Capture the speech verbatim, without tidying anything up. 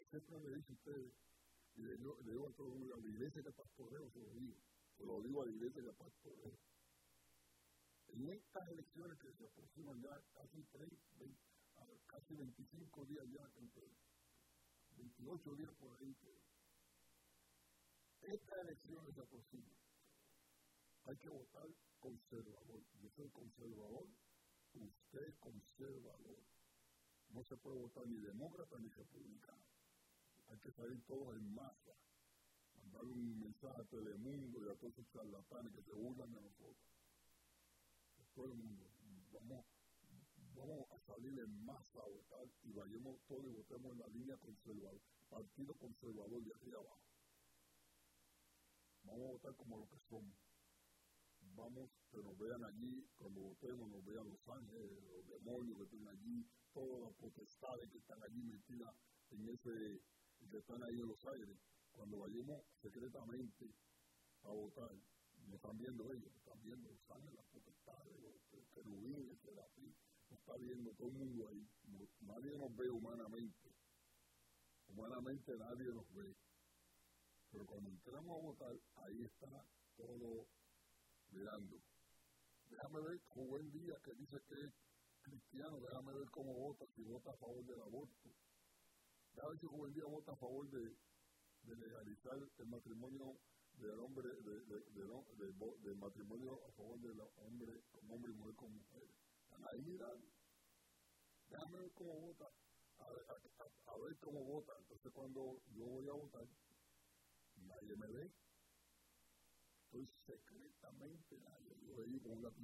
siempre le dice a ustedes, y le digo, le digo a todo el mundo, a la iglesia que pastoreo, se lo digo, se lo digo a la iglesia que pastoreo. En estas elecciones que se aproximan ya casi tres, veinte, casi veinticinco días ya, veintiocho días por ahí, estas elecciones se aproximan. Hay que votar conservador. Yo soy conservador, usted es conservador. No se puede votar ni demócrata ni republicano. Hay que salir todos en masa, mandar un mensaje a Telemundo y a todos esos charlatanes que se burlan de nosotros. A todo el mundo. Vamos, vamos a salir en masa a votar y vayamos todos y votemos en la línea conservadora, partido conservador de arriba abajo. Vamos a votar como lo que somos. Vamos, que nos vean allí, cuando votemos, nos vean los ángeles, los demonios que están allí, todas las potestades que están allí metidas en ese, que están ahí en los aires. Cuando vayamos secretamente a votar, nos están viendo ellos, nos están viendo los ángeles, las potestades, los querubines, los serafines, nos está viendo todo el mundo ahí. No, nadie nos ve humanamente. Humanamente nadie nos ve. Pero cuando entramos a votar, ahí está todo mirando. Déjame ver Rubén Díaz, que dice que es cristiano, déjame ver cómo vota, si vota a favor del aborto. Déjame ver si Rubén Díaz vota a favor de, de legalizar el matrimonio del hombre, de, de, de, de, de, del matrimonio a favor del hombre, como hombre y mujer con mujeres. Están ahí mirando. Déjame ver cómo vota, a ver, a, a, a ver cómo vota. Entonces cuando yo voy a votar, nadie me ve. Estoy secretamente, nadie. Yo voy con una